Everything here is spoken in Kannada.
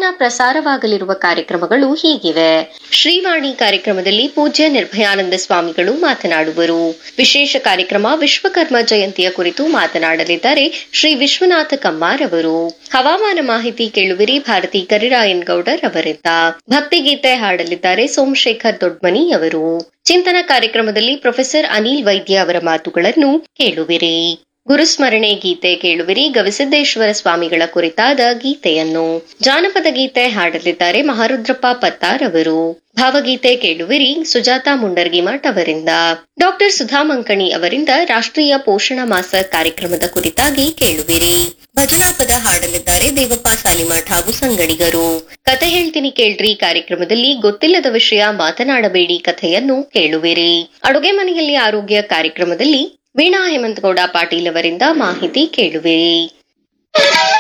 ದಿನ ಪ್ರಸಾರವಾಗಲಿರುವ ಕಾರ್ಯಕ್ರಮಗಳು ಹೀಗಿವೆ. ಶ್ರೀವಾಣಿ ಕಾರ್ಯಕ್ರಮದಲ್ಲಿ ಪೂಜ್ಯ ನಿರ್ಭಯಾನಂದ ಸ್ವಾಮಿಗಳು ಮಾತನಾಡುವರು. ವಿಶೇಷ ಕಾರ್ಯಕ್ರಮ ವಿಶ್ವಕರ್ಮ ಜಯಂತಿಯ ಕುರಿತು ಮಾತನಾಡಲಿದ್ದಾರೆ ಶ್ರೀ ವಿಶ್ವನಾಥ ಕಮ್ಮಾರ್ ಅವರು. ಹವಾಮಾನ ಮಾಹಿತಿ ಕೇಳುವಿರಿ ಭಾರತಿ ಕರಿರಾಯನ್ ಗೌಡರ್ ಅವರಿಂದ. ಭಕ್ತಿಗೀತೆ ಹಾಡಲಿದ್ದಾರೆ ಸೋಮಶೇಖರ್ ದೊಡ್ಮನಿ ಅವರು. ಚಿಂತನ ಕಾರ್ಯಕ್ರಮದಲ್ಲಿ ಪ್ರೊಫೆಸರ್ ಅನಿಲ್ ವೈದ್ಯ ಅವರ ಮಾತುಗಳನ್ನು ಕೇಳುವಿರಿ. ಗುರುಸ್ಮರಣೆ ಗೀತೆ ಕೇಳುವಿರಿ ಗವಿಸಿದ್ದೇಶ್ವರ ಸ್ವಾಮಿಗಳ ಕುರಿತಾದ ಗೀತೆಯನ್ನು. ಜಾನಪದ ಗೀತೆ ಹಾಡಲಿದ್ದಾರೆ ಮಹಾರುದ್ರಪ್ಪ ಪತ್ತಾರ್ ಅವರು. ಭಾವಗೀತೆ ಕೇಳುವಿರಿ ಸುಜಾತಾ ಮುಂಡರ್ಗಿಮಠ್ ಅವರಿಂದ. ಡಾಕ್ಟರ್ ಸುಧಾ ಮಂಕಣಿ ಅವರಿಂದ ರಾಷ್ಟ್ರೀಯ ಪೋಷಣ ಮಾಸ ಕಾರ್ಯಕ್ರಮದ ಕುರಿತಾಗಿ ಕೇಳುವಿರಿ. ಭಜನಾ ಪದ ಹಾಡಲಿದ್ದಾರೆ ದೇವಪ್ಪ ಸಾಲಿಮಠ್ ಹಾಗೂ ಸಂಗಡಿಗರು. ಕತೆ ಹೇಳ್ತೀನಿ ಕೇಳ್ರಿ ಕಾರ್ಯಕ್ರಮದಲ್ಲಿ ಗೊತ್ತಿಲ್ಲದ ವಿಷಯ ಮಾತನಾಡಬೇಡಿ ಕಥೆಯನ್ನು ಕೇಳುವಿರಿ. ಅಡುಗೆ ಮನೆಯಲ್ಲಿ ಆರೋಗ್ಯ ಕಾರ್ಯಕ್ರಮದಲ್ಲಿ ವೀಣಾ ಹೇಮಂತಗೌಡ ಪಾಟೀಲ್ ಅವರಿಂದ ಮಾಹಿತಿ ಕೇಳುವಿರಿ.